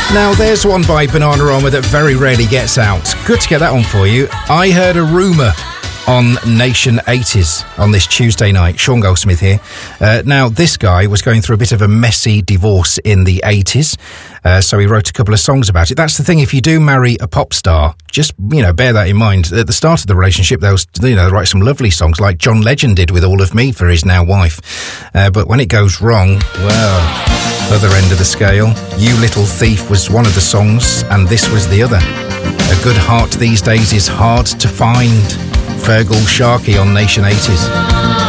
Now, there's one by Bananarama that very rarely gets out. Good to get that one for you. I Heard a Rumour on Nation 80s on this Tuesday night. Sean Goldsmith here. Now, this guy was going through a bit of a messy divorce in the 80s, so he wrote a couple of songs about it. That's the thing, if you do marry a pop star, just, bear that in mind. At the start of the relationship, they'll, write some lovely songs like John Legend did with All of Me for his now wife. But when it goes wrong, well, other end of the scale. You Little Thief was one of the songs, and this was the other. A good heart these days is hard to find. Fergal Sharkey on Nation 80s.